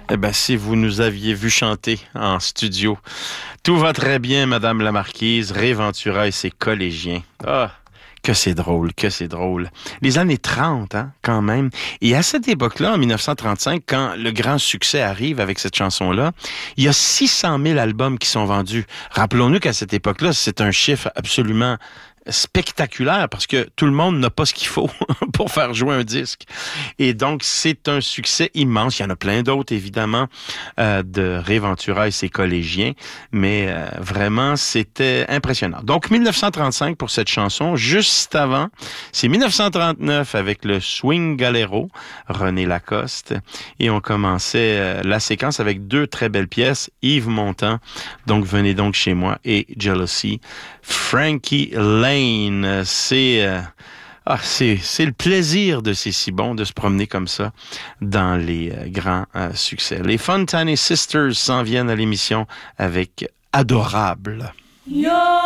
Eh bien, si vous nous aviez vu chanter en studio, tout va très bien, Madame la Marquise, Ray Ventura et ses collégiens. Ah, que c'est drôle, que c'est drôle. Les années 30, hein, quand même. Et à cette époque-là, en 1935, quand le grand succès arrive avec cette chanson-là, il y a 600 000 albums qui sont vendus. Rappelons-nous qu'à cette époque-là, c'est un chiffre absolument spectaculaire parce que tout le monde n'a pas ce qu'il faut pour faire jouer un disque. Et donc, c'est un succès immense. Il y en a plein d'autres, évidemment, de Ray Ventura et ses collégiens, mais vraiment, c'était impressionnant. Donc, 1935 pour cette chanson. Juste avant, c'est 1939 avec le Swing Galero, René Lacoste, et on commençait la séquence avec deux très belles pièces, Yves Montand, donc Venez donc chez moi, et Jealousy. Frankie Lane, c'est le plaisir de ces si bons de se promener comme ça dans les grands succès. Les Fontane Sisters s'en viennent à l'émission avec Adorable.